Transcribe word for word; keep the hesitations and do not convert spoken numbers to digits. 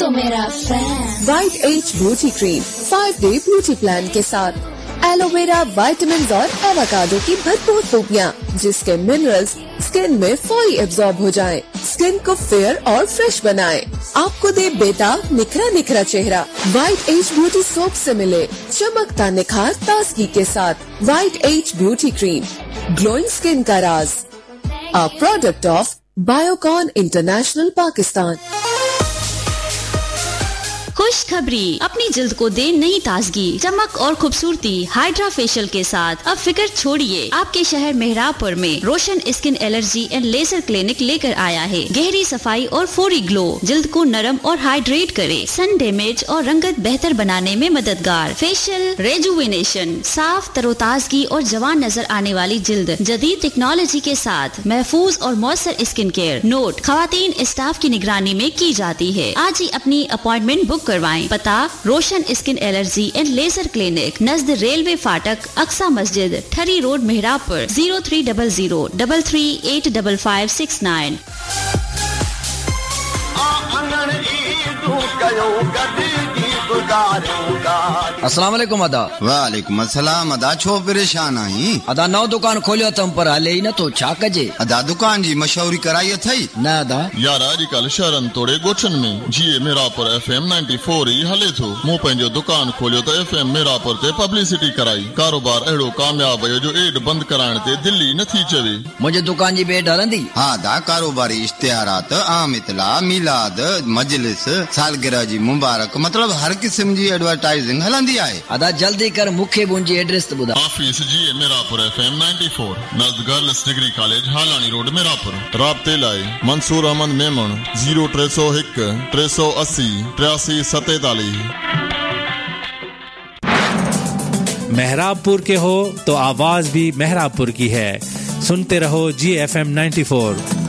तो मेरा fan. White as beauty cream five day beauty plan के साथ एलोवेरा, विटामिन और एवोकाडो की भरपूर खूबियाँ, जिसके मिनरल्स स्किन में फौरी एब्जॉर्ब हो जाएं, स्किन को फेयर और फ्रेश बनाएं, आपको दे बेताब निखरा निखरा चेहरा। वाइट एज ब्यूटी सोप से मिले चमकता निखार ताजगी के साथ। White as beauty cream, glowing skin का राज। A product of Biocon international Pakistan. खुशखबरी, अपनी जिल्द को दे नई ताजगी, चमक और खूबसूरती हाइड्रा फेशियल के साथ। अब फिक्र छोड़िए, आपके शहर मेहराबपुर में रोशन skin allergy and laser clinic लेकर आया है। गहरी सफाई और फौरी ग्लो, जिल्द को नरम और हाइड्रेट करे, सन डैमेज और रंगत बेहतर बनाने में मददगार। फेशियल रेजुविनेशन, साफ तरोताजगी और जवान नजर आने वाली जिल्द, जदीद टेक्नोलॉजी के साथ महफूज और मौसर स्किन केयर। नोट, खवातीन स्टाफ की निगरानी में की जाती है। आज ही अपनी अपॉइंटमेंट बुक करवाएं। पता, रोशन skin allergy and laser clinic, Najd railway फाटक, अक्सा मस्जिद, ठरी road, मेहराबपुर। Zero three double zero double three eight double five six nine. अस्सलाम वालेकुम अदा। वालेकुम अस्सलाम अदा। छो परेशान आई? अदा नौ दुकान खोलियो तम पर हले ही न तो छा कजे? अदा दुकान जी मशहूरी कराई थई न अदा यार अॼुकल्ह शहरन तोड़े गोठन में जीए मेरापुर एफएम नाइंटी फोर ही हले थो। मु पंहिंजो दुकान खोलियो त एफएम मेरापुर ते पब्लिसिटी कराई। कारोबार अहिड़ो कामयाब है जो एड बंद कराइण ते दिल्ली नथी चवे। मुझे दुकान जी बेड हलंदी? हाँ दा, कारोबारी इश्तिहारात, आम इतला, मिलाद, मजलिस, सालगिरह जी मुबारक, मतलब हर किस्म जी एडवर्टाइजिंग हलंदी आहे। अदा जल्दी कर, मुखे मुंहिंजी एड्रेस त ॿुधा। ऑफिस जीए Merapur FM ninety four, नज़द girls degree college, हालानी road, Merapur. राब्ते लाइ मंसूर अहमद मेमन जीरो टे सौ हिक टे सौ अस्सी तिरासी सतेतालीस। मेहराबपुर के हो तो आवाज भी मेहराबपुर की है। सुनते रहो जी एफ एम नाइंटी फोर।